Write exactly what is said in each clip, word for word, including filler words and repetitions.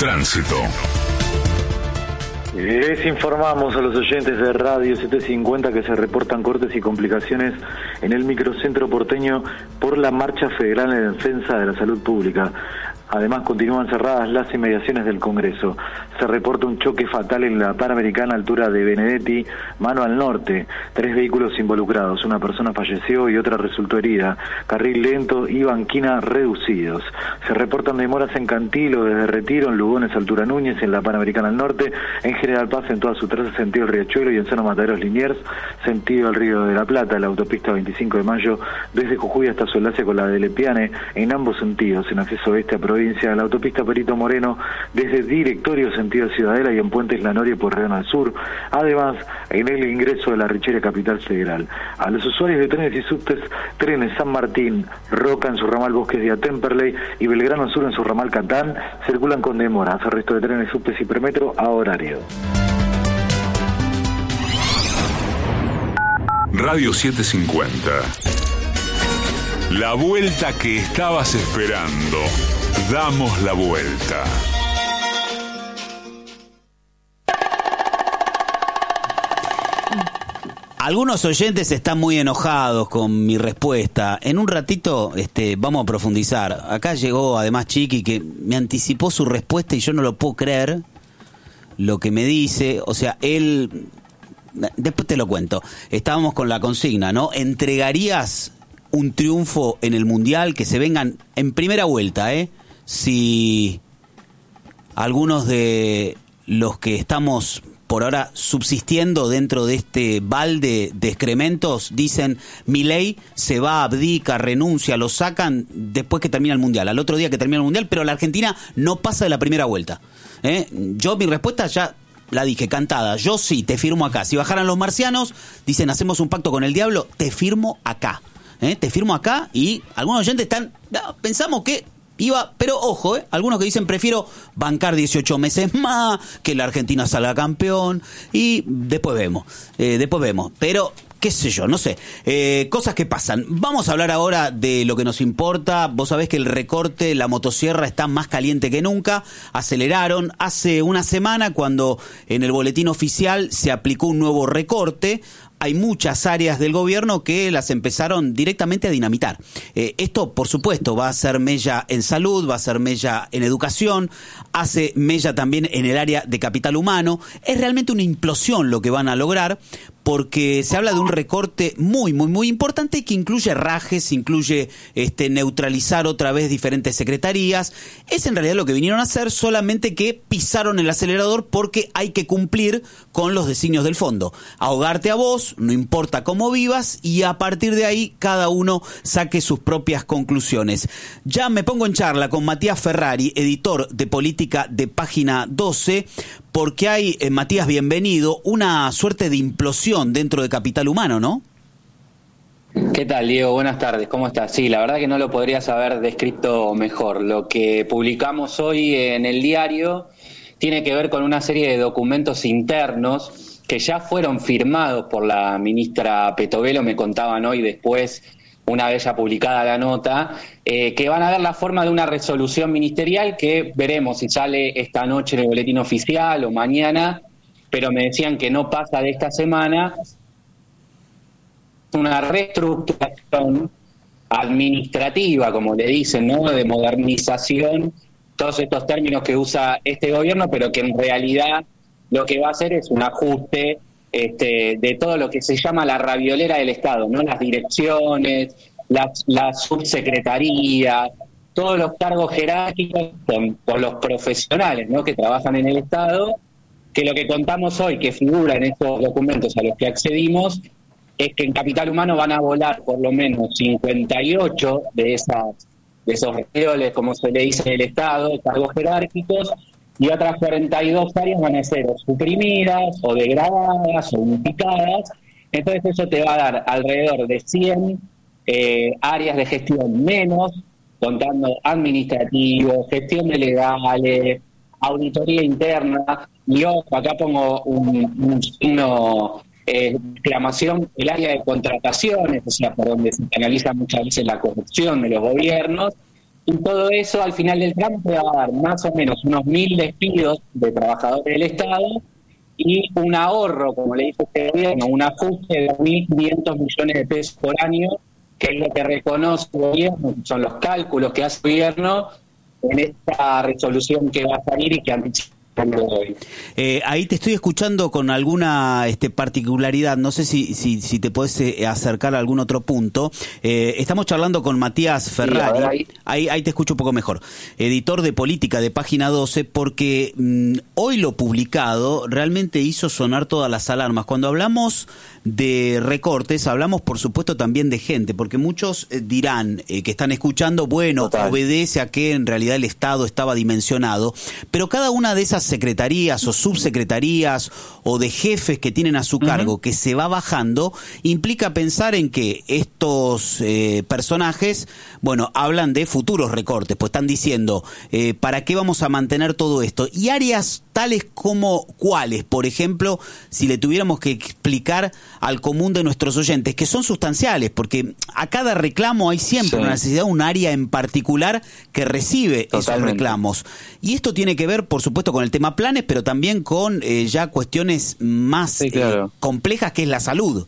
Tránsito. Les informamos a los oyentes de Radio setecientos cincuenta que se reportan cortes y complicaciones en el microcentro porteño por la Marcha Federal en Defensa de la Salud Pública. Además, continúan cerradas las inmediaciones del Congreso. Se reporta un choque fatal en la Panamericana, altura de Benedetti, mano al norte. Tres vehículos involucrados. Una persona falleció y otra resultó herida. Carril lento y banquina reducidos. Se reportan demoras en Cantilo, desde Retiro, en Lugones, altura Núñez, en la Panamericana al norte. En General Paz, en toda su traza, sentido el Riachuelo, y en zona Mataderos Liniers, sentido el Río de la Plata, la autopista veinticinco de mayo, desde Jujuy hasta su enlace con la de Lepiane, en ambos sentidos, en acceso oeste a provincia, la autopista Perito Moreno, desde Directorio, sentido Ciudadela, y en Puentes La Noria por Río del Sur. Además, en el ingreso de la Richeria Capital Federal. A los usuarios de trenes y subtes, trenes San Martín, Roca en su ramal Bosques de Temperley y Belgrano Sur en su ramal Catán, circulan con demoras. El resto de trenes, subtes y premetro a horario. Radio setecientos cincuenta. La vuelta que estabas esperando. Damos la vuelta. Algunos oyentes están muy enojados con mi respuesta. En un ratito este, vamos a profundizar. Acá llegó además Chiqui, que me anticipó su respuesta y yo no lo puedo creer lo que me dice. O sea, él... Después te lo cuento. Estábamos con la consigna, ¿no? ¿Entregarías un triunfo en el Mundial, que se vengan en primera vuelta, eh? Si algunos de los que estamos por ahora subsistiendo dentro de este balde de excrementos dicen Milei se va, abdica, renuncia, lo sacan después que termina el Mundial, al otro día que termina el Mundial, pero la Argentina no pasa de la primera vuelta, ¿eh? Yo mi respuesta ya la dije, cantada. Yo sí, te firmo acá. Si bajaran los marcianos, dicen hacemos un pacto con el diablo, te firmo acá. ¿Eh? Te firmo acá. Y algunos oyentes están, no, pensamos que iba, pero ojo, ¿eh? Algunos que dicen prefiero bancar dieciocho meses más, que la Argentina salga campeón y después vemos, eh, después vemos, pero qué sé yo, no sé, eh, cosas que pasan. Vamos a hablar ahora de lo que nos importa. Vos sabés que el recorte, la motosierra está más caliente que nunca. Aceleraron hace una semana cuando en el boletín oficial se aplicó un nuevo recorte. Hay muchas áreas del gobierno que las empezaron directamente a dinamitar. Eh, esto, por supuesto, va a ser mella en salud, va a ser mella en educación, hace mella también en el área de capital humano. Es realmente una implosión lo que van a lograr, porque se habla de un recorte muy, muy, muy importante que incluye rajes, incluye este, neutralizar otra vez diferentes secretarías. Es en realidad lo que vinieron a hacer, solamente que pisaron el acelerador porque hay que cumplir con los designios del fondo. Ahogarte a vos, no importa cómo vivas, y a partir de ahí cada uno saque sus propias conclusiones. Ya me pongo en charla con Matías Ferrari, editor de política de Página doce, porque hay, eh, Matías, bienvenido, una suerte de implosión dentro de Capital Humano, ¿no? ¿Qué tal, Diego? Buenas tardes, ¿cómo estás? Sí, la verdad que no lo podrías haber descrito mejor. Lo que publicamos hoy en el diario tiene que ver con una serie de documentos internos que ya fueron firmados por la ministra Petovelo, me contaban hoy después, una vez ya publicada la nota, eh, que van a dar la forma de una resolución ministerial que veremos si sale esta noche en el boletín oficial o mañana, pero me decían que no pasa de esta semana. Una reestructuración administrativa, como le dicen, ¿no? De modernización, todos estos términos que usa este gobierno, pero que en realidad lo que va a hacer es un ajuste este, de todo lo que se llama la raviolera del Estado, ¿no? Las direcciones, las, las subsecretarías, todos los cargos jerárquicos con, con los profesionales, ¿no? Que trabajan en el Estado, que lo que contamos hoy, que figura en estos documentos a los que accedimos, es que en Capital Humano van a volar por lo menos cincuenta y ocho de esas de esos ravioles, como se le dice en el Estado, cargos jerárquicos, y otras cuarenta y dos áreas van a ser o suprimidas, o degradadas, o unificadas. Entonces eso te va a dar alrededor de cien eh, áreas de gestión menos, contando administrativo, gestión de legales, auditoría interna, y ojo, acá pongo un, un signo eh, exclamación, el área de contrataciones, o sea, por donde se analiza muchas veces la corrupción de los gobiernos, Y todo eso al final del tramo te va a dar más o menos unos mil despidos de trabajadores del Estado y un ahorro, como le dice este gobierno, un ajuste de mil quinientos millones de pesos por año, que es lo que reconoce el gobierno, son los cálculos que hace el gobierno en esta resolución que va a salir y que anticipa. Eh, ahí te estoy escuchando con alguna este, particularidad, no sé si, si, si te podés eh, acercar a algún otro punto. Eh, estamos charlando con Matías Ferrari, sí, ahí. Ahí, ahí te escucho un poco mejor, editor de política de Página doce, porque mmm, hoy lo publicado realmente hizo sonar todas las alarmas. Cuando hablamos de recortes, hablamos por supuesto también de gente, porque muchos eh, dirán eh, que están escuchando, bueno, Total. obedece a que en realidad el Estado estaba dimensionado, pero cada una de esas secretarías o subsecretarías o de jefes que tienen a su cargo uh-huh. que se va bajando, implica pensar en que estos eh, personajes, bueno, hablan de futuros recortes, pues están diciendo, eh, ¿para qué vamos a mantener todo esto? Y áreas tales como cuáles, por ejemplo, si le tuviéramos que explicar al común de nuestros oyentes, que son sustanciales, porque a cada reclamo hay siempre sí. una necesidad, un área en particular que recibe Totalmente. esos reclamos. Y esto tiene que ver, por supuesto, con el tema planes, pero también con eh, ya cuestiones más sí, claro. eh, complejas, que es la salud.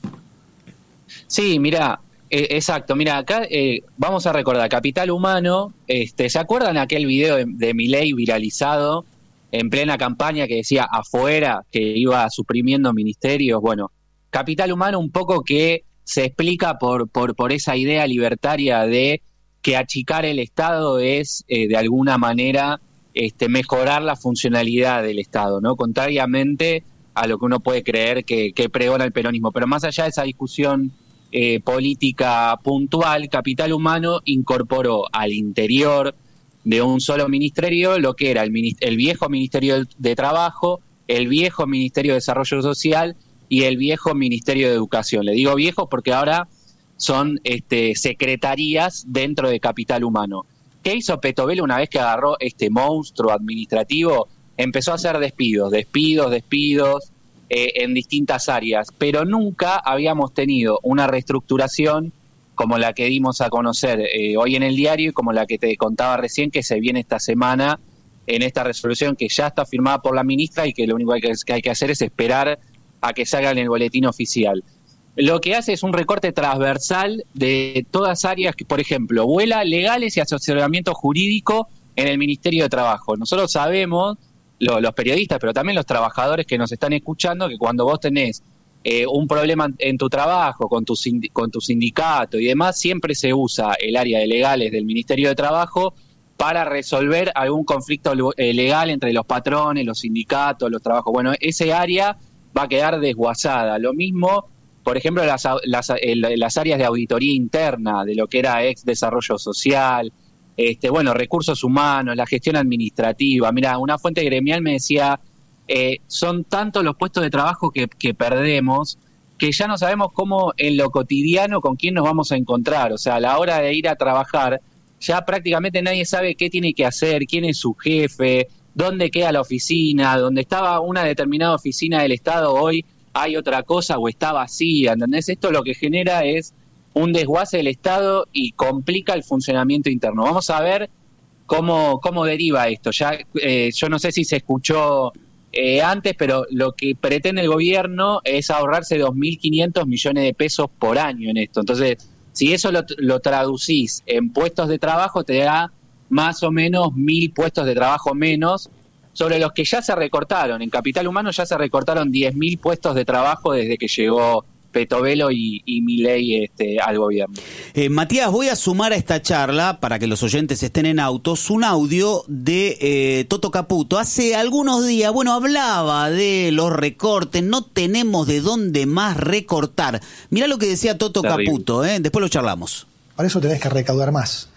Sí, mira, eh, exacto, mira, acá eh, vamos a recordar, Capital Humano, este, ¿se acuerdan aquel video de, de Milei viralizado en plena campaña que decía afuera, que iba suprimiendo ministerios? Bueno, Capital Humano un poco que se explica por, por, por esa idea libertaria de que achicar el Estado es eh, de alguna manera este, mejorar la funcionalidad del Estado, ¿no? Contrariamente a lo que uno puede creer que, que pregona el peronismo. Pero más allá de esa discusión eh, política puntual, Capital Humano incorporó al interior de un solo ministerio lo que era el, el viejo Ministerio de Trabajo, el viejo Ministerio de Desarrollo Social y el viejo Ministerio de Educación. Le digo viejo porque ahora son este, secretarías dentro de Capital Humano. ¿Qué hizo Petovelo una vez que agarró este monstruo administrativo? Empezó a hacer despidos, despidos, despidos eh, en distintas áreas, pero nunca habíamos tenido una reestructuración como la que dimos a conocer eh, hoy en el diario y como la que te contaba recién que se viene esta semana en esta resolución que ya está firmada por la ministra y que lo único que hay que, que, hay que hacer es esperar a que salga en el boletín oficial. Lo que hace es un recorte transversal de todas áreas que, por ejemplo, vuela legales y asesoramiento jurídico en el Ministerio de Trabajo. Nosotros sabemos, lo, los periodistas, pero también los trabajadores que nos están escuchando, que cuando vos tenés eh, un problema en tu trabajo, con tu, con tu sindicato y demás, siempre se usa el área de legales del Ministerio de Trabajo para resolver algún conflicto legal entre los patrones, los sindicatos, los trabajos. Bueno, ese área va a quedar desguazada. Lo mismo, por ejemplo, las, las, las áreas de auditoría interna de lo que era ex desarrollo social, este, bueno, recursos humanos, la gestión administrativa. Mira, una fuente gremial me decía, eh, son tantos los puestos de trabajo que, que perdemos que ya no sabemos cómo en lo cotidiano con quién nos vamos a encontrar. O sea, a la hora de ir a trabajar, ya prácticamente nadie sabe qué tiene que hacer, quién es su jefe, dónde queda la oficina, donde estaba una determinada oficina del Estado, hoy hay otra cosa o está vacía, ¿entendés? Esto lo que genera es un desguace del Estado y complica el funcionamiento interno. Vamos a ver cómo, cómo deriva esto. Ya eh, yo no sé si se escuchó eh, antes, pero lo que pretende el gobierno es ahorrarse dos mil quinientos millones de pesos por año en esto. Entonces, si eso lo, lo traducís en puestos de trabajo, te da más o menos mil puestos de trabajo menos, sobre los que ya se recortaron. En Capital Humano ya se recortaron diez mil puestos de trabajo desde que llegó Petovelo y, y Milei este, al gobierno. Eh, Matías, voy a sumar a esta charla, para que los oyentes estén en autos, un audio de eh, Toto Caputo. Hace algunos días, bueno, hablaba de los recortes, no tenemos de dónde más recortar. Mirá lo que decía Toto Terrible. Caputo, ¿eh? Después lo charlamos. Para eso tenés que recaudar más.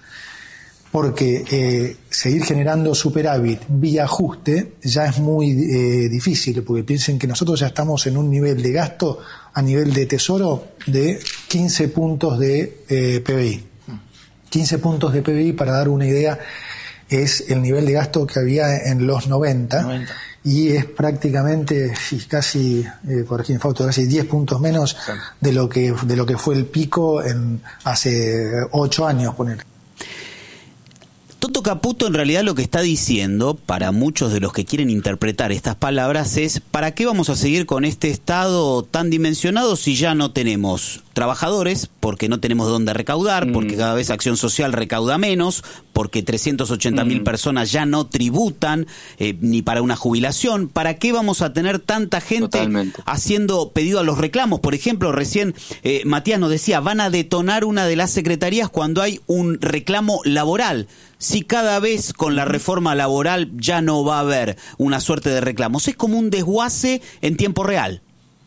Porque eh, seguir generando superávit vía ajuste ya es muy eh, difícil, porque piensen que nosotros ya estamos en un nivel de gasto a nivel de tesoro de quince puntos de eh, P B I. quince puntos de P B I, para dar una idea, es el nivel de gasto que había en los noventa, noventa. Y es prácticamente casi, eh, corregime Fausto, casi diez puntos menos sí. de lo que de lo que fue el pico en hace ocho años, poner. Toto Caputo en realidad lo que está diciendo, para muchos de los que quieren interpretar estas palabras, es ¿para qué vamos a seguir con este Estado tan dimensionado si ya no tenemos trabajadores, porque no tenemos dónde recaudar, mm. porque cada vez Acción Social recauda menos, porque trescientas ochenta mil mm. personas ya no tributan eh, ni para una jubilación? ¿Para qué vamos a tener tanta gente Totalmente. haciendo pedido a los reclamos? Por ejemplo, recién eh, Matías nos decía, van a detonar una de las secretarías cuando hay un reclamo laboral. Si cada vez con la reforma laboral ya no va a haber una suerte de reclamos, es como un desguace en tiempo real.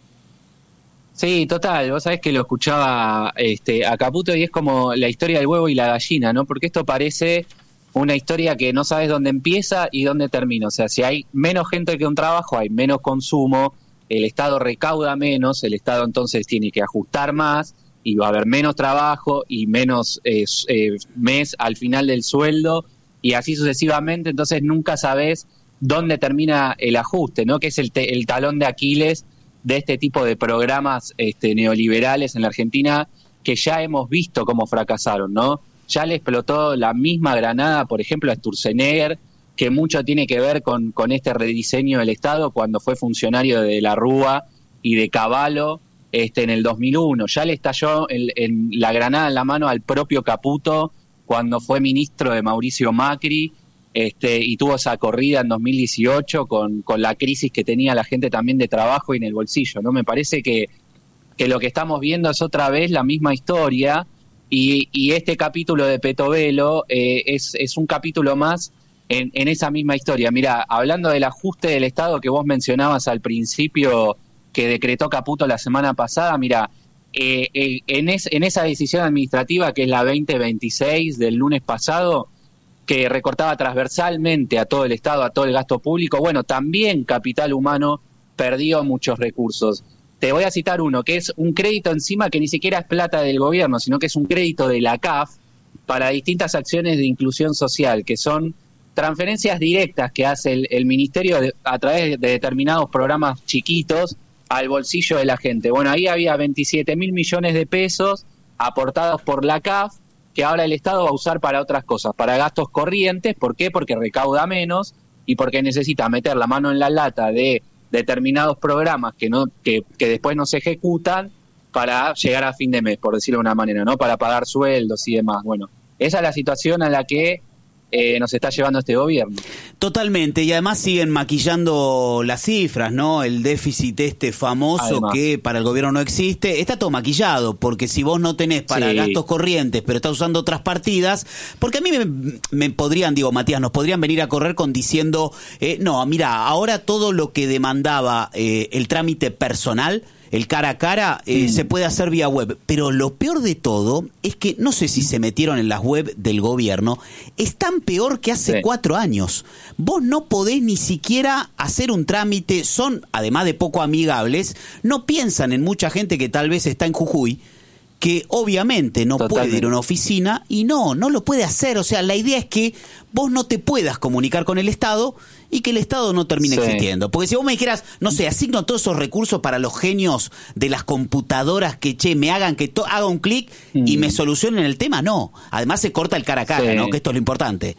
Sí, total. Vos sabés que lo escuchaba este, a Caputo y es como la historia del huevo y la gallina, ¿no? Porque esto parece una historia que no sabes dónde empieza y dónde termina. O sea, si hay menos gente que un trabajo, hay menos consumo, el Estado recauda menos, el Estado entonces tiene que ajustar más y va a haber menos trabajo y menos eh, eh, mes al final del sueldo y así sucesivamente. Entonces nunca sabés dónde termina el ajuste, ¿no? Que es el, te, el talón de Aquiles de este tipo de programas este, neoliberales en la Argentina que ya hemos visto cómo fracasaron, ¿no? Ya le explotó la misma granada, por ejemplo, a Sturzenegger, que mucho tiene que ver con, con este rediseño del Estado cuando fue funcionario de la Rúa y de Cavallo este, en el dos mil uno. Ya le estalló en, en la granada en la mano al propio Caputo cuando fue ministro de Mauricio Macri, Este, y tuvo esa corrida en dos mil dieciocho con, con la crisis que tenía la gente también de trabajo y en el bolsillo, ¿no? Me parece que, que lo que estamos viendo es otra vez la misma historia y, y este capítulo de Petovelo eh, es, es un capítulo más en, en esa misma historia. Mirá, hablando del ajuste del Estado que vos mencionabas al principio que decretó Caputo la semana pasada, mirá, eh, eh, en, es, en esa decisión administrativa que es la veinte veintiséis del lunes pasado, que recortaba transversalmente a todo el Estado, a todo el gasto público, bueno, también Capital Humano perdió muchos recursos. Te voy a citar uno, que es un crédito encima que ni siquiera es plata del gobierno, sino que es un crédito de la C A F para distintas acciones de inclusión social, que son transferencias directas que hace el, el Ministerio de, a través de determinados programas chiquitos al bolsillo de la gente. Bueno, ahí había veintisiete mil millones de pesos aportados por la C A F, que ahora el Estado va a usar para otras cosas, para gastos corrientes. ¿Por qué? Porque recauda menos y porque necesita meter la mano en la lata de determinados programas que no que, que después no se ejecutan para llegar a fin de mes, por decirlo de una manera, ¿no? Para pagar sueldos y demás. Bueno, esa es la situación a la que eh, nos está llevando este gobierno. Totalmente, y además siguen maquillando las cifras, ¿no? El déficit este famoso además, que para el gobierno no existe, está todo maquillado, porque si vos no tenés para sí. gastos corrientes, pero estás usando otras partidas, porque a mí me, me podrían, digo, Matías, nos podrían venir a correr con diciendo, eh, no, mira, ahora todo lo que demandaba eh, el trámite personal, el cara a cara, eh, mm. se puede hacer vía web. Pero lo peor de todo es que, no sé si se metieron en las web del gobierno, es tan peor que hace sí. cuatro años. Vos no podés ni siquiera hacer un trámite, son, además de poco amigables, no piensan en mucha gente que tal vez está en Jujuy, que obviamente no Totalmente. puede ir a una oficina y no, no lo puede hacer. O sea, la idea es que vos no te puedas comunicar con el Estado y que el Estado no termine sí. existiendo. Porque si vos me dijeras, no sé, asigno todos esos recursos para los genios de las computadoras que, che, me hagan que to- haga un clic mm. y me solucionen el tema, no. Además se corta el cara a cara, sí. ¿no? Que esto es lo importante.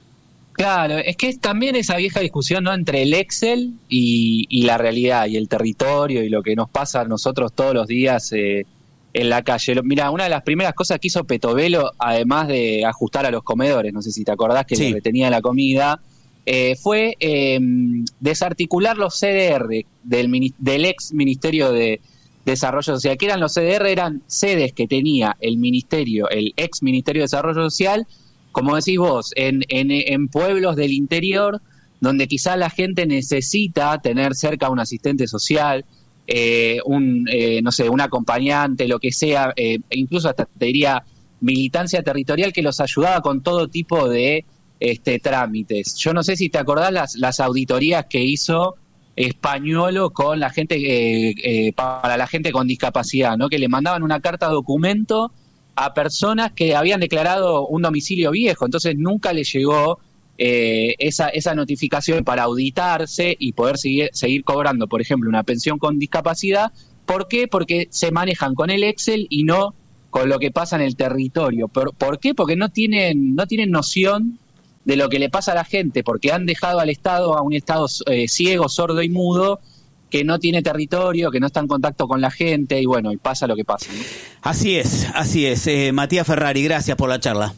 Claro, es que es también esa vieja discusión, ¿no? Entre el Excel y, y la realidad y el territorio y lo que nos pasa a nosotros todos los días eh, en la calle. Mira, una de las primeras cosas que hizo Petovelo, además de ajustar a los comedores, no sé si te acordás que sí. le retenía la comida, eh, fue eh, desarticular los C D R del, del ex Ministerio de Desarrollo Social. ¿Qué eran los C D R? Eran sedes que tenía el ministerio, el ex Ministerio de Desarrollo Social, como decís vos, en, en, en pueblos del interior, donde quizá la gente necesita tener cerca un asistente social, Eh, un eh, no sé, un acompañante, lo que sea, eh, incluso hasta te diría militancia territorial que los ayudaba con todo tipo de este trámites. Yo no sé si te acordás las, las auditorías que hizo Españolo con la gente eh, eh, para la gente con discapacidad, ¿no? Que le mandaban una carta documento a personas que habían declarado un domicilio viejo, entonces nunca le llegó Eh, esa, esa notificación para auditarse y poder seguir, seguir cobrando, por ejemplo, una pensión con discapacidad. ¿Por qué? Porque se manejan con el Excel y no con lo que pasa en el territorio. ¿Por, por qué? Porque no tienen, no tienen noción de lo que le pasa a la gente, porque han dejado al Estado a un Estado eh, ciego, sordo y mudo, que no tiene territorio, que no está en contacto con la gente, y bueno, y pasa lo que pasa, ¿no? Así es, así es. Eh, Matías Ferrari, gracias por la charla.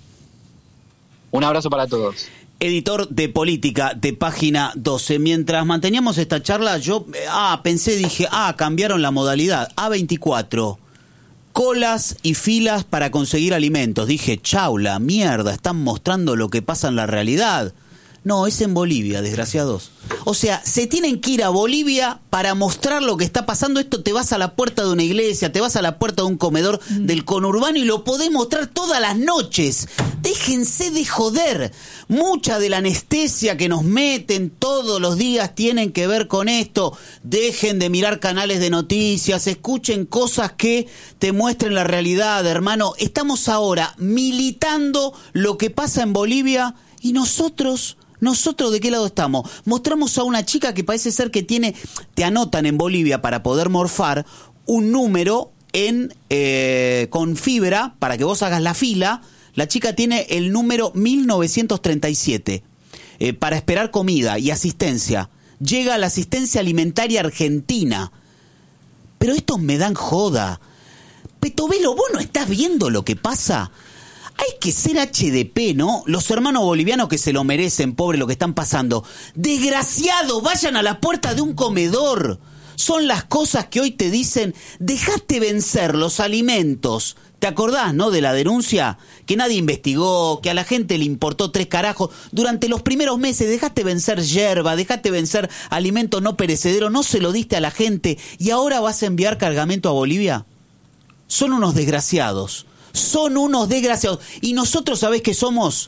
Un abrazo para todos. Editor de política de Página doce. Mientras manteníamos esta charla, yo ah pensé, dije, ah, cambiaron la modalidad. A veinticuatro. Colas y filas para conseguir alimentos. Dije, chau, la mierda, están mostrando lo que pasa en la realidad. No, es en Bolivia, desgraciados. O sea, se tienen que ir a Bolivia para mostrar lo que está pasando. Esto te vas a la puerta de una iglesia, te vas a la puerta de un comedor mm. del conurbano y lo podés mostrar todas las noches. Déjense de joder. Mucha de la anestesia que nos meten todos los días tienen que ver con esto. Dejen de mirar canales de noticias, escuchen cosas que te muestren la realidad, hermano. Estamos ahora militando lo que pasa en Bolivia y nosotros... ¿Nosotros de qué lado estamos? Mostramos a una chica que parece ser que tiene, te anotan en Bolivia para poder morfar un número en eh, con fibra para que vos hagas la fila. La chica tiene el número mil novecientos treinta y siete eh, para esperar comida y asistencia. Llega la asistencia alimentaria argentina. Pero estos me dan joda. Petovelo, ¿vos no estás viendo lo que pasa? Hay que ser H D P, ¿no? Los hermanos bolivianos que se lo merecen, pobre lo que están pasando. Desgraciados, vayan a la puerta de un comedor. Son las cosas que hoy te dicen, dejaste vencer los alimentos. ¿Te acordás, no, de la denuncia? Que nadie investigó, que a la gente le importó tres carajos. Durante los primeros meses dejaste vencer yerba, dejaste vencer alimentos no perecederos, no se lo diste a la gente. ¿Y ahora vas a enviar cargamento a Bolivia? Son unos desgraciados. Son unos desgraciados. Y nosotros, ¿sabés qué somos?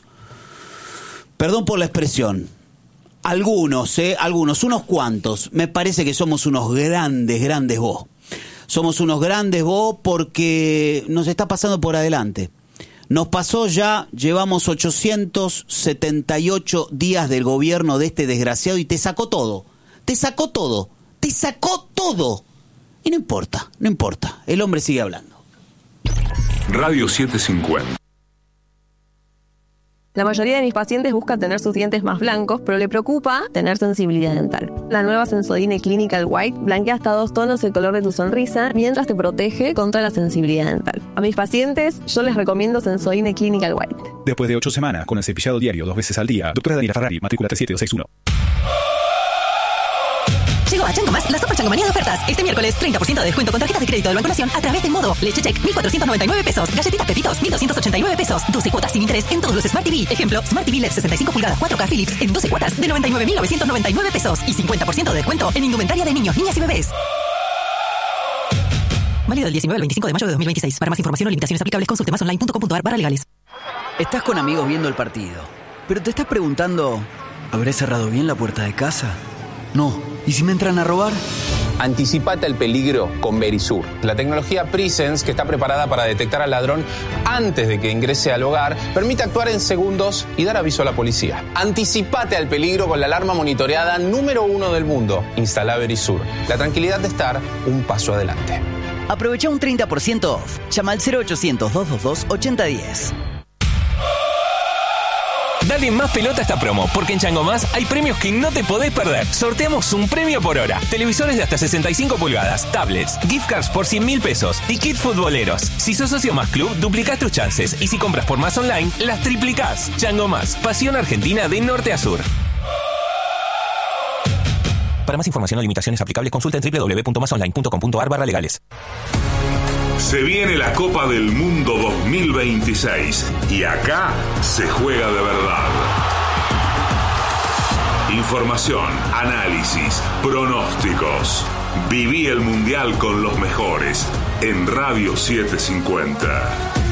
Perdón por la expresión. Algunos, ¿eh? Algunos, unos cuantos. Me parece que somos unos grandes, grandes vos. Somos unos grandes vos porque nos está pasando por adelante. Nos pasó ya, llevamos ochocientos setenta y ocho días del gobierno de este desgraciado y te sacó todo. Te sacó todo. Te sacó todo. Y no importa, no importa. El hombre sigue hablando. Radio setecientos cincuenta. La mayoría de mis pacientes buscan tener sus dientes más blancos, pero le preocupa tener sensibilidad dental. La nueva Sensodyne Clinical White blanquea hasta dos tonos el color de tu sonrisa mientras te protege contra la sensibilidad dental. A mis pacientes yo les recomiendo Sensodyne Clinical White. Después de ocho semanas con el cepillado diario dos veces al día, doctora Daniela Ferrari, matrícula tres siete dos seis uno. Llegó a Chango Más la Super Changomanía de ofertas. Este miércoles, treinta por ciento de descuento con tarjetas de crédito del Banco Nación a través de Modo. Leche Check, mil cuatrocientos noventa y nueve pesos. Galletitas Pepitos, mil doscientos ochenta y nueve pesos. doce cuotas sin interés en todos los Smart T V. Ejemplo, Smart T V L E D sesenta y cinco pulgadas cuatro K Philips en doce cuotas de noventa y nueve mil novecientos noventa y nueve pesos. Y cincuenta por ciento de descuento en indumentaria de niños, niñas y bebés. Válido del diecinueve al veinticinco de mayo de dos mil veintiséis. Para más información o limitaciones aplicables, consulte más online punto com punto a r barra legales. Estás con amigos viendo el partido, pero te estás preguntando, ¿habré cerrado bien la puerta de casa? No. ¿Y si me entran a robar? Anticipate al peligro con Verisur, la tecnología Presence que está preparada para detectar al ladrón antes de que ingrese al hogar, permite actuar en segundos y dar aviso a la policía. Anticipate al peligro con la alarma monitoreada número uno del mundo. Instala Verisur. La tranquilidad de estar un paso adelante. Aprovecha un treinta por ciento off. Llama al cero ochocientos, doscientos veintidós, ochenta diez. Dale más pelota a esta promo, porque en Chango Más hay premios que no te podés perder. Sorteamos un premio por hora. Televisores de hasta sesenta y cinco pulgadas, tablets, gift cards por cien mil pesos y kit futboleros. Si sos socio Más Club, duplicás tus chances. Y si compras por Más Online, las triplicás. Chango Más, pasión argentina de norte a sur. Para más información o limitaciones aplicables, consulta en doble u doble u doble u punto más online punto com punto a r barra legales. Se viene la Copa del Mundo dos mil veintiséis y acá se juega de verdad. Información, análisis, pronósticos. Viví el Mundial con los mejores en Radio setecientos cincuenta.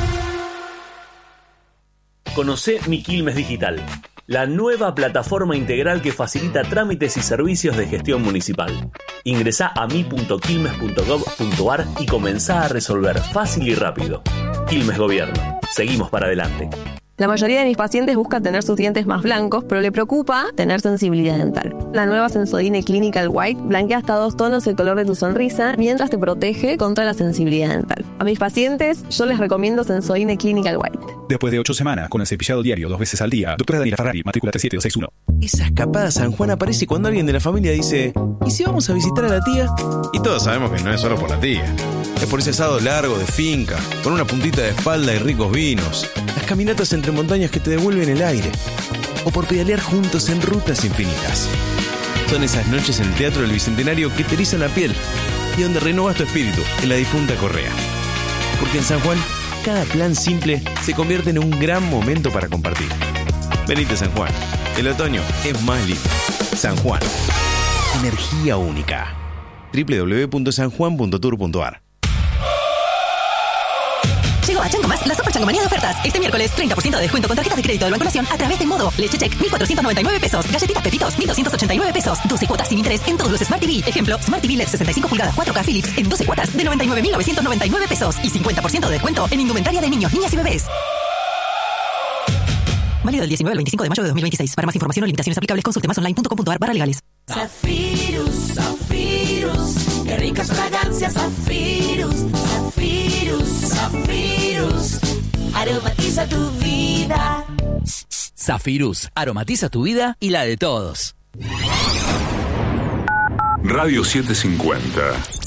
Conocé Mi Quilmes Digital, la nueva plataforma integral que facilita trámites y servicios de gestión municipal. Ingresá a mi punto quilmes punto gov punto a r y comenzá a resolver fácil y rápido. Quilmes Gobierno. Seguimos para adelante. La mayoría de mis pacientes busca tener sus dientes más blancos, pero le preocupa tener sensibilidad dental. La nueva Sensodyne Clinical White blanquea hasta dos tonos el color de tu sonrisa mientras te protege contra la sensibilidad dental. A mis pacientes yo les recomiendo Sensodyne Clinical White. Después de ocho semanas con el cepillado diario dos veces al día, doctora Daniela Ferrari, matrícula tres siete dos seis uno. Esa escapada a San Juan aparece cuando alguien de la familia dice: ¿y si vamos a visitar a la tía? Y todos sabemos que no es solo por la tía. Es por ese asado largo de finca, con una puntita de espalda y ricos vinos. Las caminatas entre montañas que te devuelven el aire. O por pedalear juntos en rutas infinitas. Son esas noches en el Teatro del Bicentenario que te erizan la piel y donde renovas tu espíritu en la difunta Correa. Porque en San Juan, cada plan simple se convierte en un gran momento para compartir. Venite San Juan. El otoño es más lindo. San Juan. Energía única. doble u doble u doble u punto san juan punto tour punto a r. Llegó a Chango Más la Super Changomanía de ofertas. Este miércoles, treinta por ciento de descuento con tarjeta de crédito del Banco Nación a través de Modo. Leche Check, mil cuatrocientos noventa y nueve pesos. Galletitas Pepitos, mil doscientos ochenta y nueve pesos. doce cuotas sin interés en todos los Smart T V. Ejemplo, Smart T V L E D sesenta y cinco pulgadas cuatro K Philips en doce cuotas de noventa y nueve mil novecientos noventa y nueve pesos. Y cincuenta por ciento de descuento en indumentaria de niños, niñas y bebés. Válido del diecinueve al veinticinco de mayo de dos mil veintiséis. Para más información o limitaciones aplicables, consulte más online punto com punto a r barra legales. Zafirus, Zafirus, qué ricas fragancias, Zafirus, Zafirus, Zafirus, aromatiza tu vida. Zafirus, aromatiza tu vida y la de todos. Radio setecientos cincuenta.